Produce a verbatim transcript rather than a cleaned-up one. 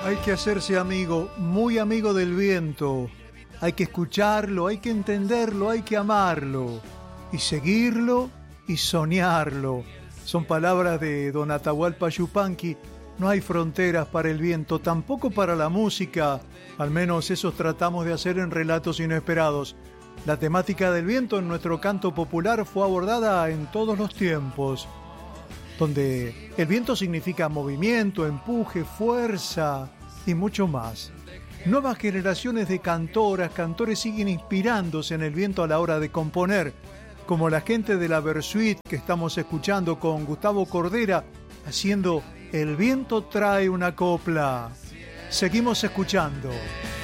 Hay que hacerse amigo, muy amigo del viento. Hay que escucharlo, hay que entenderlo, hay que amarlo. Y seguirlo y soñarlo. Son palabras de don Atahualpa Yupanqui. No hay fronteras para el viento, tampoco para la música. Al menos eso tratamos de hacer en Relatos Inesperados. La temática del viento en nuestro canto popular fue abordada en todos los tiempos, donde el viento significa movimiento, empuje, fuerza y mucho más. Nuevas generaciones de cantoras, cantores siguen inspirándose en el viento a la hora de componer, como la gente de la Versuit que estamos escuchando con Gustavo Cordera haciendo El viento trae una copla. Seguimos escuchando.